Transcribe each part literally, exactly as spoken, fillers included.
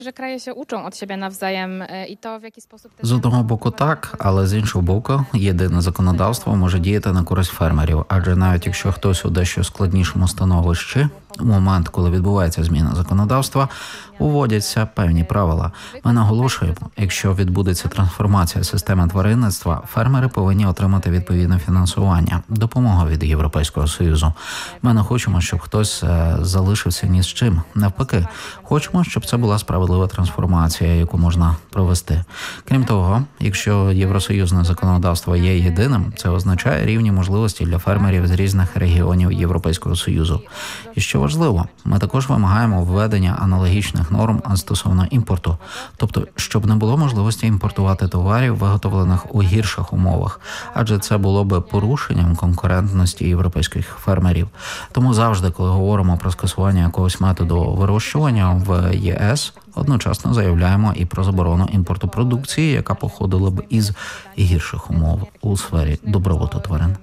Że kraje się uczą od siebie nawzajem i to w jaki sposób... З одного боку так, але з іншого боку, єдине законодавство може діяти на користь фермерів, адже навіть якщо хтось у дещо складнішому становищі, у момент, коли відбувається зміна законодавства, уводяться певні правила. Ми наголошуємо, якщо відбудеться трансформація системи тваринництва, фермери повинні отримати відповідне фінансування, допомогу від Європейського Союзу. Ми не хочемо, щоб хтось залишився ні з чим. Навпаки, хочемо, щоб це була справедлива трансформація, яку можна провести. Крім того, якщо євросоюзне законодавство є єдиним, це означає рівні можливості для фермерів з різних регіонів Європейського Союзу. І що важливо, ми також вимагаємо введення аналогічних норм стосовно імпорту. Тобто, щоб не було можливості імпортувати товарів, виготовлених у гірших умовах, адже це було би порушенням конкурентності європейських фермерів. Тому завжди, коли говоримо про скасування якогось методу вирощування в ЄС, одночасно заявляємо і про заборону імпорту продукції, яка походила б із гірших умов у сфері добробуту тварин.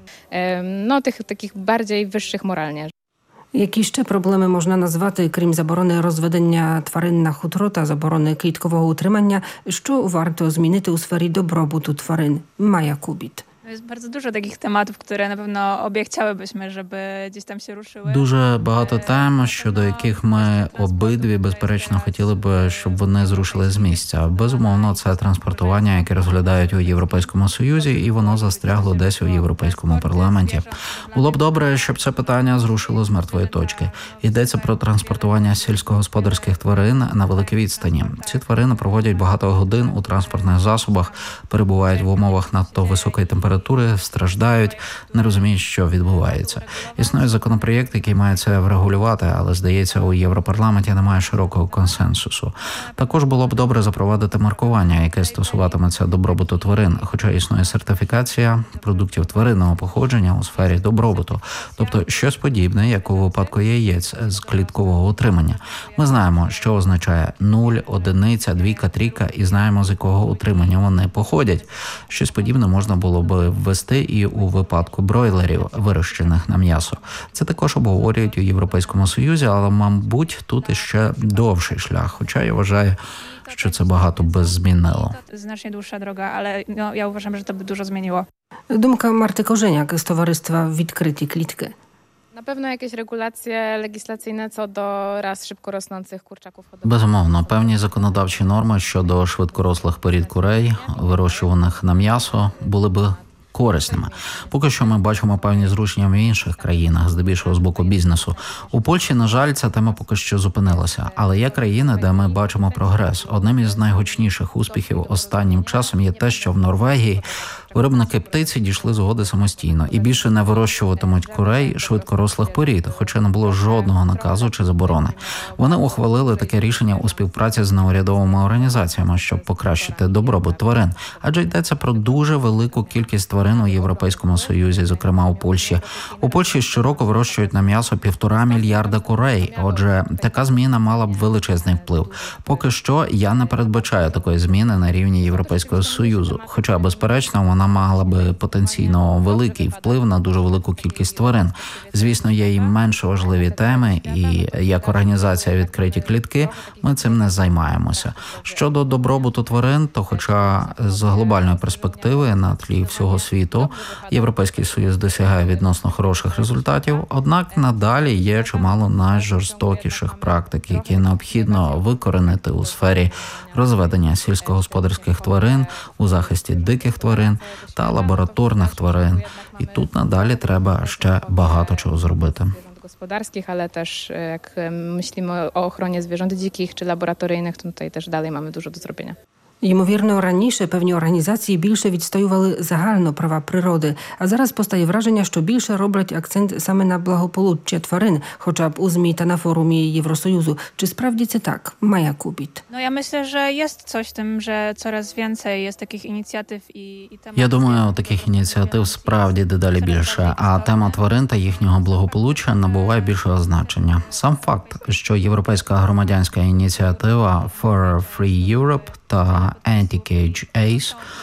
No, tych takich bardziej wyższych moralnie. Які ще проблеми можна назвати, крім заборони розведення тварин на хутро та заборони кліткового утримання, що варто змінити у сфері добробуту тварин? Maja Kubit. Jest bardzo dużo takich tematów, które na pewno obie chciałybyśmy, żeby gdzieś tam się ruszyły. Дуже багато тем, щодо яких ми обидві, безперечно, хотіли б, щоб вони зрушили з місця. Безумовно, це транспортування, яке розглядають у Європейському Союзі, і воно застрягло десь у Європейському парламенті. Було б добре, щоб це питання зрушило з мертвої точки. Йдеться про транспортування сільськогосподарських тварин на великій відстані. Ці тварини проводять багато годин у транспортних засобах, перебувають в умовах надто високої температури, страждають, не розуміють, що відбувається. Існує законопроєкт, який має це врегулювати, але, здається, у Європарламенті немає широкого консенсусу. Також було б добре запровадити маркування, яке стосуватиметься добробуту тварин, хоча існує сертифікація продуктів тваринного походження у сфері добробуту. Тобто щось подібне, як у випадку яєць з кліткового утримання. Ми знаємо, що означає нуль, одиниця, двійка, трійка, і знаємо, з якого утримання вони походять. Щось подібне можна було б ввести і у випадку бройлерів, вирощених на м'ясо. Це також обговорюють у Європейському Союзі, але, мабуть, тут іще довший шлях, хоча я вважаю, що це багато би змінило. Значно довша дорога, але no, я вважаю, що це б дуже змінило. Думка Marty Korzeniak z Towarzystwa Відкриті клітки. Na pewno jakieś regulacje legislacyjne co do ras szybko rosnących kurczaków hodowlanych. Безумовно, певні законодавчі норми щодо швидкорослих порід курей, вирощуваних на м'ясо, були б корисними. Поки що ми бачимо певні зрушення в інших країнах, здебільшого з боку бізнесу. У Польщі, на жаль, ця тема поки що зупинилася. Але є країни, де ми бачимо прогрес. Одним із найгучніших успіхів останнім часом є те, що в Норвегії виробники птиці дійшли згоди самостійно і більше не вирощуватимуть курей швидкорослих порід, хоча не було жодного наказу чи заборони. Вони ухвалили таке рішення у співпраці з неурядовими організаціями, щоб покращити добробут тварин. Адже йдеться про дуже велику кількість тварин у Європейському Союзі, зокрема у Польщі. У Польщі щороку вирощують на м'ясо півтора мільярда курей. Отже, така зміна мала б величезний вплив. Поки що я не передбачаю такої зміни на рівні Європейського Союзу. Хоча, безперечно, вона мала би потенційно великий вплив на дуже велику кількість тварин. Звісно, є і менш важливі теми, і як організація «Відкриті клітки» ми цим не займаємося. Щодо добробуту тварин, то хоча з глобальної перспективи на тлі всього світу Європейський Союз досягає відносно хороших результатів, однак надалі є чимало найжорстокіших практик, які необхідно викоренити у сфері розведення сільськогосподарських тварин, у захисті диких тварин та лабораторних тварин. І тут надалі треба ще багато чого зробити. Gospodarskich, ale też jak myślimy o ochronie zwierząt dzikich czy laboratoryjnych, to tutaj też dalej mamy dużo do zrobienia. Ймовірно, раніше певні організації більше відстоювали загально права природи, а зараз постає враження, що більше роблять акцент саме на благополуччя тварин, хоча б у ЗМІ та на форумі Євросоюзу. Чи справді це так? Maja Kubit. No ja myślę, że jest coś w tym, że coraz więcej jest takich inicjatyw i, i tematów. Я думаю, таких ініціатив справді дедалі більше, а тема тварин та їхнього благополуччя набуває більшого значення. Сам факт, що європейська громадянська ініціатива For Free Europe та Anti-Cage Ace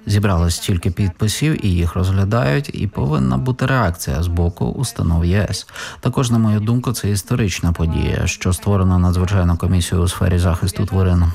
Зібралось стільки підписів і їх розглядають, і повинна бути реакція з боку установ ЄС. Також, на мою думку, це історична подія, що створено надзвичайну комісію у сфері захисту тварин